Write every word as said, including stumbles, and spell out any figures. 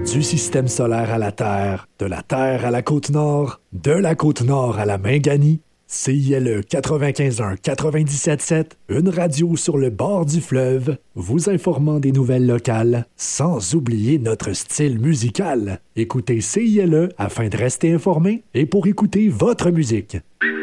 Du système solaire à la Terre, de la Terre à la Côte-Nord, de la Côte-Nord à la Minganie, C I L E quatre-vingt-quinze un quatre-vingt-dix-sept sept, une radio sur le bord du fleuve, vous informant des nouvelles locales, sans oublier notre style musical. Écoutez C I L E afin de rester informé et pour écouter votre musique.